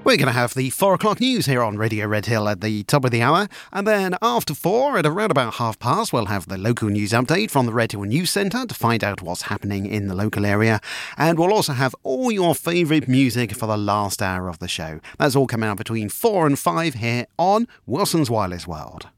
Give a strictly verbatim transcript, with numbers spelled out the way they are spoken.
We're going to have the four o'clock news here on Radio Red Hill at the top of the hour. And then after four, at around about half past, we'll have the local news update from the Red Hill News Centre to find out what's happening in the local area. And we'll also have all your favourite music for the last hour of the show. That's all coming out between four and five here on Wilson's Wireless World.